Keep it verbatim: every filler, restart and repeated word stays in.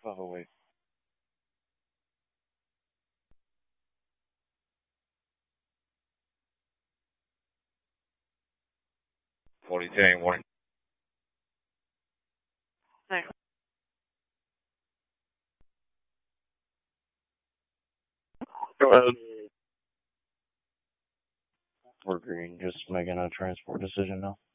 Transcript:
Oh, wait. forty-two, morning. Thanks. Go ahead. We're green, just making a transport decision now.